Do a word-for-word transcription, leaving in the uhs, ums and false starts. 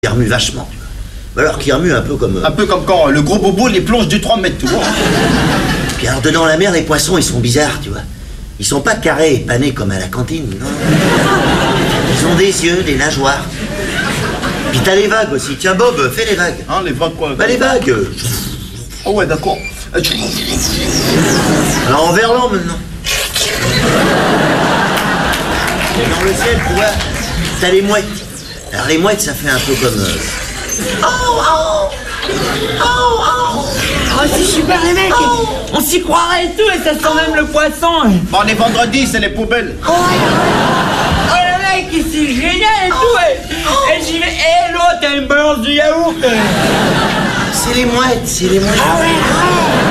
Qui remue vachement. Alors qui remue un peu comme... Euh... Un peu comme quand le gros bobo les plonge du trois mètres, tu vois. Puis alors dedans la mer, les poissons, ils sont bizarres, tu vois. Ils sont pas carrés et panés comme à la cantine, non. Ils ont des yeux, des nageoires. Puis t'as les vagues aussi. Tiens Bob, fais les vagues. Hein, les vagues quoi? Bah les vagues. Oh ouais, d'accord. Alors en verlan maintenant. Et dans le ciel, tu vois, t'as les mouettes. Alors les mouettes, ça fait un peu comme... Euh... Oh, oh, oh, oh. Oh, c'est super les mecs. Oh. On s'y croirait et tout, et ça sent même le poisson. Bon, on est vendredi, c'est les poubelles. Oh, oh le mec, c'est génial et tout. Et, oh. et j'y vais. Et l'autre, elle me balance du yaourt. C'est les mouettes, c'est les mouettes. Ah ouais, ah ouais.